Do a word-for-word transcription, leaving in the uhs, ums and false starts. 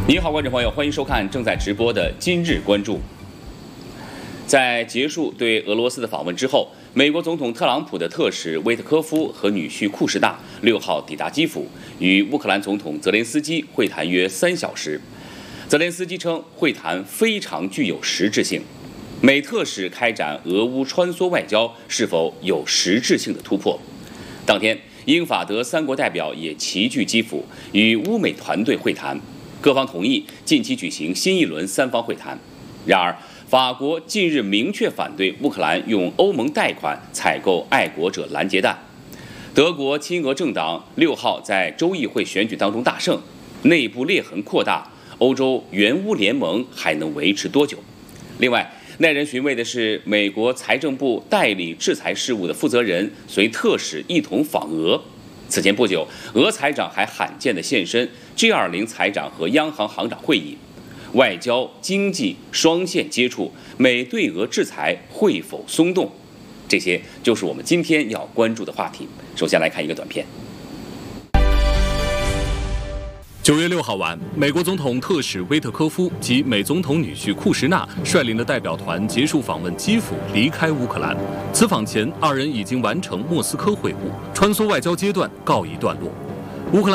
您好，观众朋友，欢迎收看正在直播的《今日关注》。在结束对俄罗斯的访问之后，美国总统特朗普的特使威特科夫和女婿库什纳六号抵达基辅，与乌克兰总统泽连斯基会谈约三小时。泽连斯基称，会谈非常具有实质性。美特使开展俄乌穿梭外交是否有实质性的突破？当天，英法德三国代表也齐聚基辅，与乌美团队会谈。各方同意近期举行新一轮三方会谈。然而，法国近日明确反对乌克兰用欧盟贷款采购爱国者拦截弹。德国亲俄政党六号在州议会选举当中大胜，内部裂痕扩大，欧洲援乌联盟还能维持多久？另外，耐人寻味的是，美国财政部代理制裁事务的负责人随特使一同访俄。此前不久，俄财长还罕见地现身 G 二十 财长和央行行长会议，外交、经济双线接触，美对俄制裁会否松动？这些就是我们今天要关注的话题。首先来看一个短片。 九月六号晚，美国总统特使威特科夫及美总统女婿库什纳率领的代表团结束访问基辅，离开乌克兰。此访前，二人已经完成莫斯科会晤，穿梭外交阶段告一段落。乌克兰